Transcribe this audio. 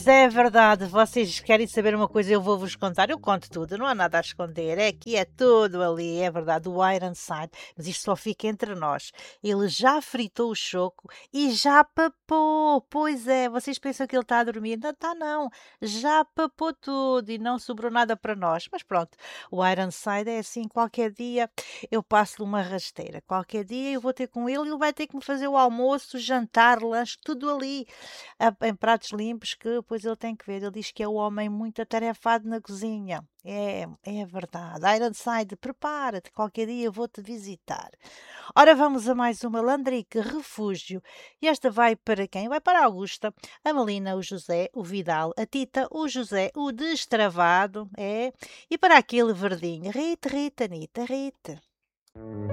Pois é verdade, vocês querem saber uma coisa, eu vou-vos contar, eu conto tudo, não há nada a esconder, é que é tudo ali, é verdade, o Ironside, mas isto só fica entre nós. Ele já fritou o choco e já papou, pois é, vocês pensam que ele está a dormir? Não está não, já papou tudo e não sobrou nada para nós, mas pronto, o Ironside é assim, qualquer dia eu passo-lhe uma rasteira, qualquer dia eu vou ter com ele e ele vai ter que me fazer o almoço, o jantar, lanche, tudo ali em pratos limpos que depois ele tem que ver. Ele diz que é o homem muito atarefado na cozinha. É verdade. Ironside, prepara-te, qualquer dia eu vou-te visitar. Ora, vamos a mais uma Landrique Refúgio. E esta vai para quem? Vai para a Augusta, a Melina, o José, o Vidal, a Tita, o José, o Destravado, e para aquele verdinho. Rita, Rita, Anitta, Rita.